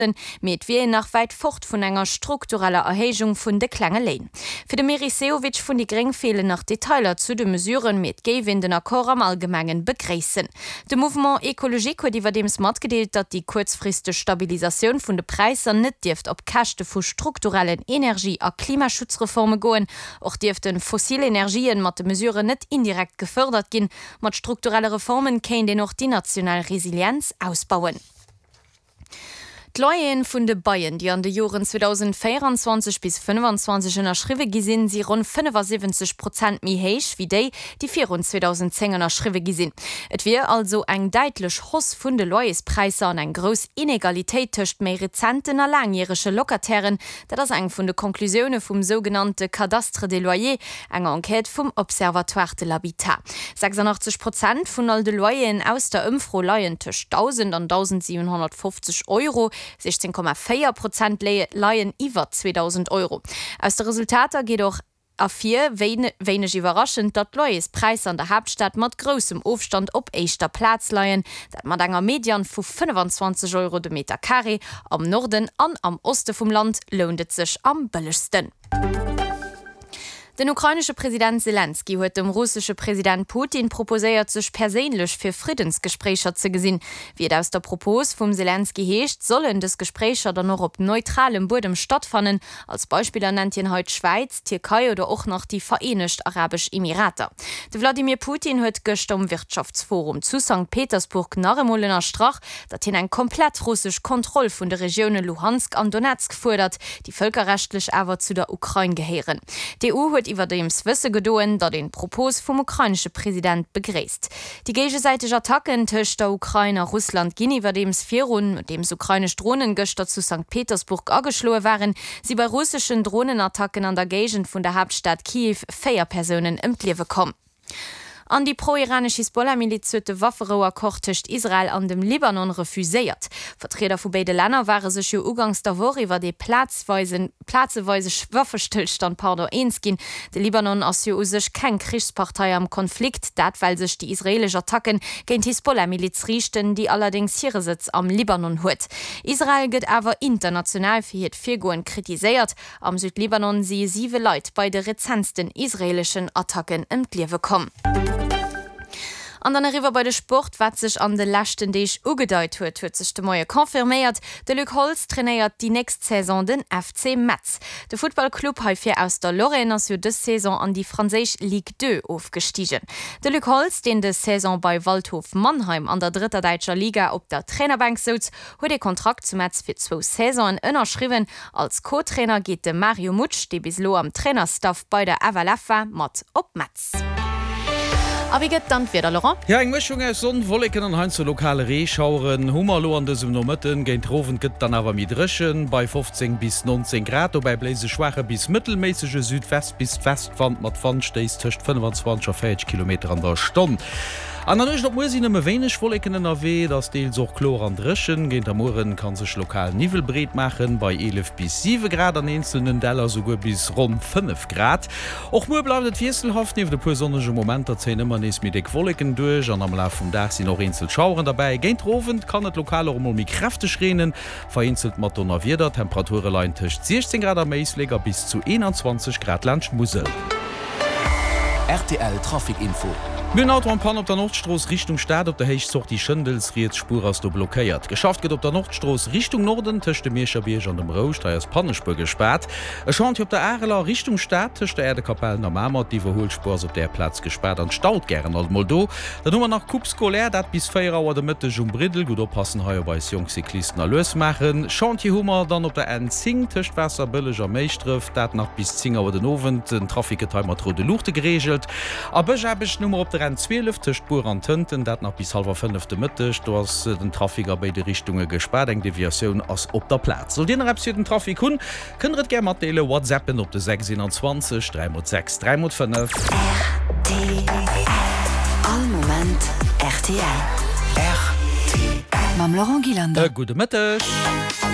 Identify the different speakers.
Speaker 1: mit wie nach weit fort vun enger struktureller Erhegung vun de Klänge lehn. Für de Meriseowitsch vun die Geringfehle nach Detailer zu de Mesuren mit gewinden Akkor am Allgemeinen begräßen. De Mouvement Ökologique hat über dem Smart gedeelt, dat die kurzfristige Stabilisation vun de Preise net dirft op Kachte vu strukturellen Energie- a Klimaschutzreforme goen, och dirften fossile Energien mat de Mesuren net indirekt gefördert gin, mat strukturelle Reformen kein den noch die nationale Resilienz ausbauen. Die Loyen vun de Bayern, die an de Joren 2024 bis 2025 erschriwe gesinn, sie rund 75% mi heich wie déi, die 2010 erschriwe gesinn. Et wie also eng deitlech Hoss vun de Loyespreise an eng gros Inegalitéit töcht méi rezenten a langjährigesche Lokatären, dat ass eng vun de Konklusioune vum sogenannte Cadastre des Loyers, enger Enquete vum Observatoire de l'Habitat. 86% vun all de Loyen aus der Ëmfro Loyen töcht 1000 an 1750 €, 16,4% leiien iwwer 2000 €. Aus der Resultater geht auch a4 wenig überraschend, dat Loyes Preis an der Hauptstadt mat großem Aufstand op eischter Platz leiien, dat mat enger Median vu 25 € de Meter Carré, am Norden an am Oste vom Land lohnet sich am billigsten. Den ukrainische Präsident Zelensky huet dem russische Präsident Putin proposéiert sech perélech fir Friedensgesprächer ze gesinn. Wie et aus der Propos vum Zelensky heescht, sollen des Gesprächer dann noch op neutralem Bodem stattfannen. Als Beispieler nennt ihn heute Schweiz, Türkei oder auch noch die Vereinigten Arabischen Emirate. De Wladimir Putin huet gëcht am Wirtschaftsforum zu St. Petersburg Narremolener Strach, dat hin eng komplett russisch Kontroll vun der Regione Luhansk an Donetsk fordert, die völkerrechtlich awer zu der Ukraine gehören. Die EU huet iwwer dems wësse gedoen, dat den Propos vum ukrainische Präsident begräst. Die gegenseitige Attacken töcht der Ukraine Russland ginn iwwer dems Virun, mit dems ukrainisch Drohnengëchter zu St. Petersburg ageschloe waren, sie bei russischen Drohnenattacken an der Gegend vun der Hauptstadt Kiew 4 Personen im Liewe kommen. An die pro-iranische Hisbollah-Miliz huet de Waffenroakkord tëcht Israel an dem Libanon refuséiert. Vertreter vu beide Länder waren sech jo ugangs der Woche iwwer de plazeweise Waffenstillstand eens gin. De Libanon ass jo sech kein Kriegspartei am Konflikt, dat weil sech die israelische Attacken géint Hisbollah-Miliz richten, die allerdings ihre Sitz am Libanon huet. Israel gëtt awer international fir het Virgoen kritiséiert. Am Südlibanon sie 7 Leute bei de rezensten israelischen Attacken im Liewe kommen. An den River bei de Sport wat sech an de lachten Deich ugedeit huet sech de Moie konfirméiert. De Luc Holz trainéiert die nächst Saison den FC Metz. De Footballclub ha fir aus der Lorraine as des Saison an die Franzésch Ligue 2 aufgestiegen. De Luc Holz, den de Saison bei Waldhof Mannheim an der dritter Deitscher Liga op der Trainerbank sitzt, huet de Kontrakt zu Metz fir 2 Saisonen ënnerschriwen. Als Co-Trainer geht de Mario Mutsch, de bislo am Trainerstaff bei der Avalafa mat op Metz. Aber wie geht dann wieder, Laurent?
Speaker 2: Ja, eng Mischung aus Sonnenwolken an Heinz zu lokale Reeschauern. Hummerlo an diesem Nomitten gehen Troven geht dann aber mit Rischen bei 15 bis 19 Grad, bei Bläse schwache bis mittelmäßige Südwest bis Westwand mit Wandstehst zwischen 25 und 40 Kilometer an der Stunde. An der Nacht muss ich nicht wenig Wolken in NRW, das Teil so Chlor an Rischen. Gehen am Morgen kann sich lokal Nivelbreit machen, bei 11 bis 7 Grad an einzelnen Dellen sogar bis rund 5 Grad. Auch nur bleibt es wechselhaft, neben den paar sonnigen Momenten ziehen immer nicht mit den Wolken durch. Und am Laufe des Tages sind noch einzelne Schauern dabei. Gehen Troven kann es lokal auch mal mit kräftig regnen. Vereinzelt mit Donnerwetter, Temperaturen liegen zwischen 16 Grad am Maisleger bis zu 21 Grad Landschmusel.
Speaker 3: RTL Trafikinfo.
Speaker 2: Mit Auto am Pan op der Nordstraße Richtung Stadt op der Heichzocht die Schindelsriedspur aus der blockiert. Geschafft geht op der Nordstraße Richtung Norden töchte Meerscherbeerg an dem Rouge, da ist Pannespur gesperrt. Es scheint op der Areler Richtung Stadt töchte Erdekapellen am Marmot, die Verholspur auf der Platz gesperrt an Staut gern als Moldo. Dann haben wir nach Kupskolär, dat bis 4 Uhr der Mitte schon Bridel, gut oppassen heuer bei Jungcyklisten los machen. Scheint die Hummer dann op der N10 töcht Wasser billiger Meistrif, dat nach bis 10 Uhr den Ofen den Trafiketimer Trode Luchte geregelt. Aber ich habe Nummer op der N12 Spur an Tünten, dat nach bis halb 5 Mitte, du hast den Trafiker bei de Richtungen gesperrt, eng Deviation als op der Platz. Soll den den Trafik hun, könnt gerne mal teilen, WhatsAppen op de 627 306 305.
Speaker 4: RTL. All Moment RTL.
Speaker 3: RTL.
Speaker 4: Mam Laurent Gilander.
Speaker 2: Gute Mittag.